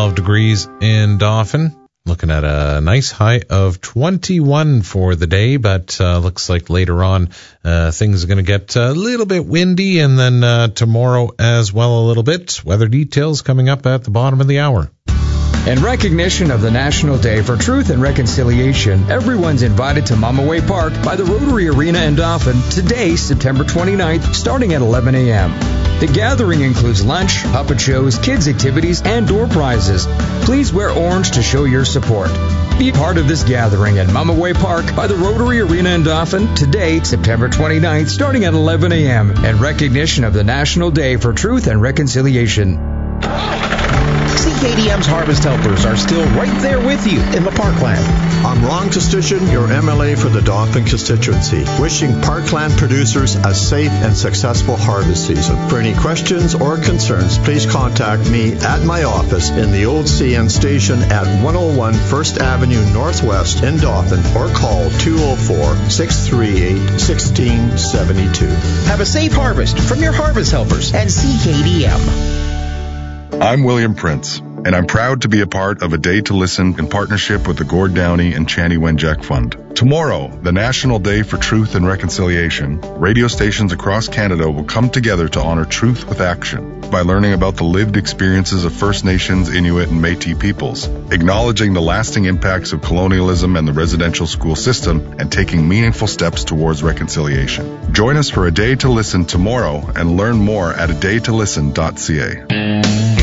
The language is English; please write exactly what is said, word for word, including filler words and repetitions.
twelve degrees in Dauphin. Looking at a nice high of twenty-one for the day, but uh, looks like later on uh, things are going to get a little bit windy, and then uh, tomorrow as well a little bit. Weather details coming up at the bottom of the hour. In recognition of the National Day for Truth and Reconciliation, everyone's invited to Mamaway Park by the Rotary Arena in Dauphin today, September twenty-ninth, starting at eleven a.m. The gathering includes lunch, puppet shows, kids' activities, and door prizes. Please wear orange to show your support. Be part of this gathering at Mamaway Park by the Rotary Arena in Dauphin today, September twenty-ninth, starting at eleven a.m. in recognition of the National Day for Truth and Reconciliation. C K D M's Harvest Helpers are still right there with you in the Parkland. I'm Ron Kostitian, your M L A for the Dauphin constituency, wishing Parkland producers a safe and successful harvest season. For any questions or concerns, please contact me at my office in the old C N station at one oh one First Avenue Northwest in Dauphin, or call two oh four, six three eight, one six seven two. Have a safe harvest from your Harvest Helpers at C K D M. I'm William Prince, and I'm proud to be a part of A Day to Listen in partnership with the Gord Downey and Chani Wenjack Fund. Tomorrow, the National Day for Truth and Reconciliation, radio stations across Canada will come together to honor truth with action by learning about the lived experiences of First Nations, Inuit, and Métis peoples, acknowledging the lasting impacts of colonialism and the residential school system, and taking meaningful steps towards reconciliation. Join us for A Day to Listen tomorrow and learn more at a day to listen dot c a.